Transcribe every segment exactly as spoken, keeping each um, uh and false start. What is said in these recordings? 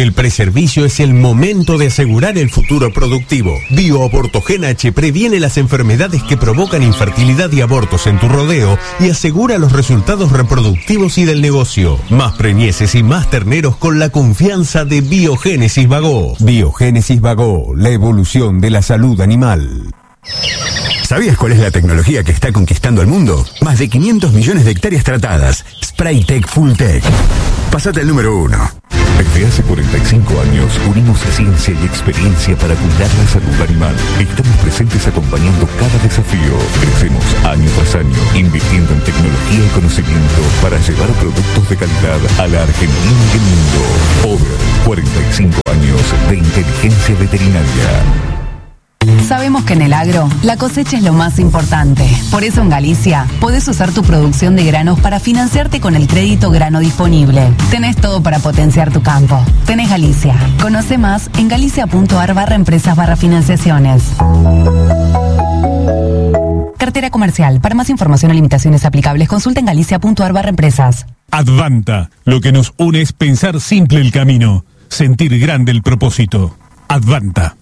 El preservicio es el momento de asegurar el futuro productivo. BioAbortogen H previene las enfermedades que provocan infertilidad y abortos en tu rodeo y asegura los resultados reproductivos y del negocio. Más preñeces y más terneros con la confianza de Biogénesis Bagó. Biogénesis Bagó, la evolución de la salud animal. ¿Sabías cuál es la tecnología que está conquistando el mundo? Más de quinientos millones de hectáreas tratadas. Spraytec Fulltech. Pasate al número uno. Desde hace cuarenta y cinco años unimos ciencia y experiencia para cuidar la salud animal. Estamos presentes acompañando cada desafío. Crecemos año tras año, invirtiendo en tecnología y conocimiento para llevar productos de calidad a la Argentina y el mundo. Over, cuarenta y cinco años de inteligencia veterinaria. Sabemos que en el agro, la cosecha es lo más importante. Por eso en Galicia, podés usar tu producción de granos para financiarte con el crédito grano disponible. Tenés todo para potenciar tu campo. Tenés Galicia. Conoce más en galicia.ar barra empresas barra financiaciones. Cartera comercial. Para más información o limitaciones aplicables, consulta en galicia.ar barra empresas. Advanta. Lo que nos une es pensar simple el camino, sentir grande el propósito. Advanta.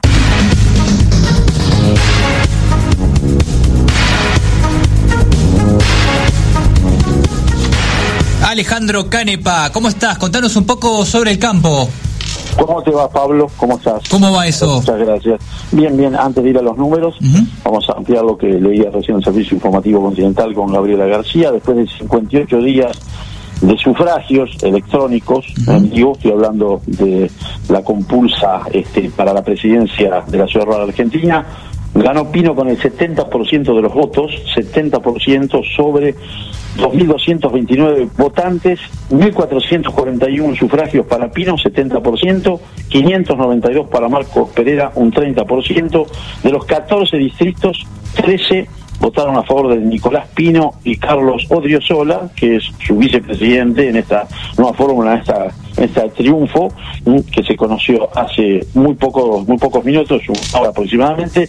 Alejandro Canepa, ¿cómo estás? Contanos un poco sobre el campo. ¿Cómo te va, Pablo? ¿Cómo estás? ¿Cómo va eso? Muchas gracias. Bien, bien, antes de ir a los números, uh-huh. vamos a ampliar lo que leía recién el Servicio Informativo Continental con Gabriela García. Después de cincuenta y ocho días de sufragios electrónicos, uh-huh. en vivo, estoy hablando de la compulsa este, para la presidencia de la Ciudad Rural Argentina, ganó Pino con el setenta por ciento de los votos, setenta por ciento sobre dos mil doscientos veintinueve votantes, mil cuatrocientos cuarenta y uno sufragios para Pino, setenta por ciento, quinientos noventa y dos para Marcos Pereira, un treinta por ciento. De los catorce distritos, trece votaron a favor de Nicolás Pino y Carlos Odriozola, que es su vicepresidente en esta nueva fórmula, en esta, en este triunfo, que se conoció hace muy pocos, muy pocos minutos, una hora aproximadamente,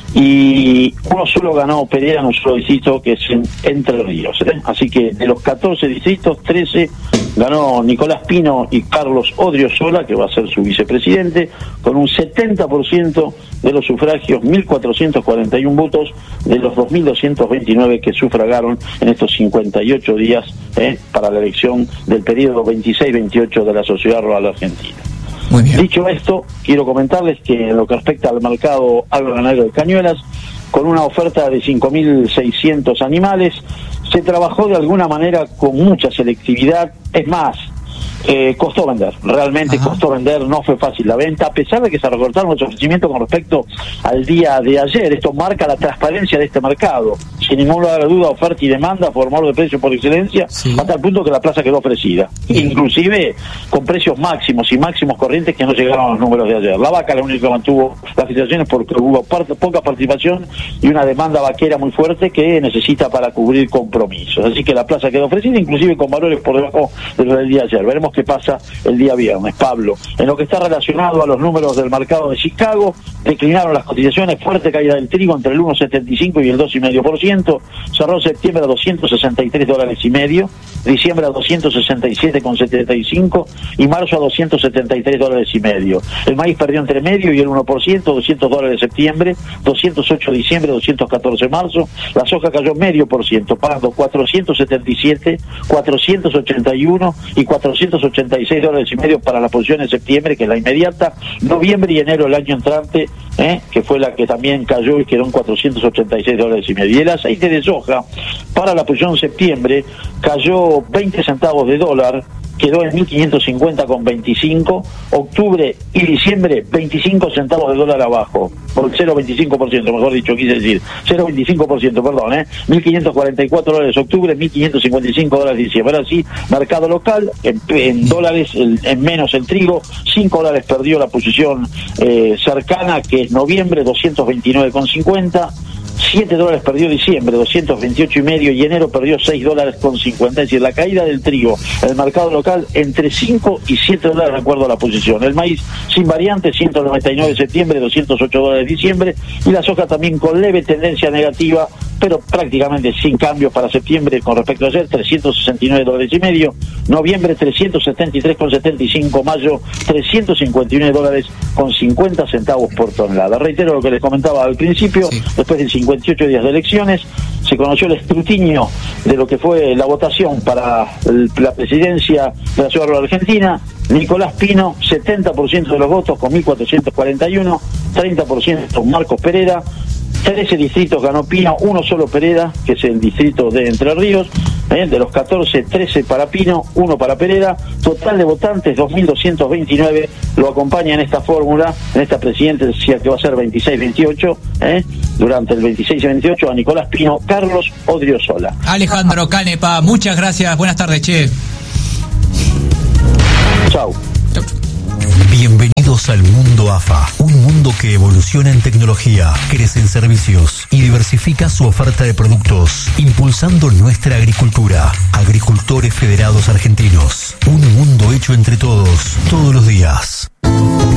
y uno solo ganó Pereira en un solo distrito, que es en Entre Ríos, ¿eh? Así que de los catorce distritos, trece ganó Nicolás Pino y Carlos Odriozola, que va a ser su vicepresidente, con un setenta por ciento de los sufragios, mil cuatrocientos cuarenta y uno votos de los dos mil doscientos veintinueve que sufragaron en estos cincuenta y ocho días eh, para la elección del periodo veintiséis veintiocho de la Sociedad Rural Argentina. Muy bien. Dicho esto, quiero comentarles que en lo que respecta al mercado agroganadero de Cañuelas, con una oferta de cinco mil seiscientos animales, se trabajó de alguna manera con mucha selectividad. Es más, Eh, costó vender, realmente Ajá. costó vender, no fue fácil la venta, a pesar de que se recortaron los ofrecimientos con respecto al día de ayer. Esto marca la transparencia de este mercado, sin ningún lugar de duda, oferta y demanda, formador de precios por excelencia, sí. hasta el punto que la plaza quedó ofrecida, sí. inclusive con precios máximos y máximos corrientes que no llegaron a los números de ayer. La vaca la única que mantuvo las situaciones porque hubo parte, poca participación y una demanda vaquera muy fuerte que necesita para cubrir compromisos, así que la plaza quedó ofrecida, inclusive con valores por debajo de los del día de ayer. Veremos qué pasa el día viernes, Pablo. En lo que está relacionado a los números del mercado de Chicago, declinaron las cotizaciones, fuerte caída del trigo entre el uno coma setenta y cinco y el dos coma cinco por ciento, cerró septiembre a doscientos sesenta y tres dólares y medio, diciembre a doscientos sesenta y siete coma setenta y cinco y marzo a doscientos setenta y tres dólares y medio. El maíz perdió entre medio y el uno por ciento, doscientos dólares septiembre, doscientos ocho diciembre, doscientos catorce marzo. La soja cayó medio por ciento, pagando cuatrocientos setenta y siete, cuatrocientos ochenta y uno y cuatrocientos ochenta y seis dólares y medio para la posición en septiembre, que es la inmediata. Noviembre y enero el año entrante, ¿eh? que fue la que también cayó y quedó en cuatrocientos ochenta y seis dólares y medio. Y el aceite de soja para la posición en septiembre cayó veinte centavos de dólar, quedó en mil quinientos cincuenta con veinticinco. Octubre y diciembre, veinticinco centavos de dólar abajo, por cero coma veinticinco por ciento, mejor dicho, quise decir, cero coma veinticinco por ciento, perdón, ¿eh? mil quinientos cuarenta y cuatro dólares octubre, mil quinientos cincuenta y cinco dólares diciembre. Ahora sí, mercado local, en, en dólares, en, en menos el trigo, cinco dólares perdió la posición eh, cercana, que es noviembre, doscientos veintinueve con cincuenta. siete dólares perdió diciembre, doscientos veintiocho y medio, y enero perdió seis dólares con cincuenta. Es decir, la caída del trigo en el mercado local entre cinco y siete dólares de acuerdo a la posición. El maíz sin variante, ciento noventa y nueve septiembre, doscientos ocho dólares diciembre, y la soja también con leve tendencia negativa, pero prácticamente sin cambios para septiembre con respecto a ayer, trescientos sesenta y nueve dólares y medio, noviembre trescientos setenta y tres con setenta y cinco, mayo trescientos cincuenta y nueve dólares con cincuenta centavos por tonelada. Reitero lo que les comentaba al principio, sí. Después de cincuenta y ocho días de elecciones, se conoció el escrutinio de lo que fue la votación para el, la presidencia de la Ciudad de la Argentina. Nicolás Pino, setenta por ciento de los votos con mil cuatrocientos cuarenta y uno, treinta por ciento Marcos Pereira, trece distritos ganó Pino, uno solo Pereira, que es el distrito de Entre Ríos, ¿eh? De los catorce, trece para Pino, uno para Pereira, total de votantes dos mil doscientos veintinueve, lo acompaña en esta fórmula, en esta presidencia que va a ser veintiséis veintiocho, ¿eh? Durante el veintiséis y veintiocho a Nicolás Pino, Carlos Odriozola. Alejandro Canepa, muchas gracias, buenas tardes, che. Chau. Bienvenidos al mundo A F A, un mundo que evoluciona en tecnología, crece en servicios y diversifica su oferta de productos, impulsando nuestra agricultura. Agricultores Federados Argentinos, un mundo hecho entre todos, todos los días.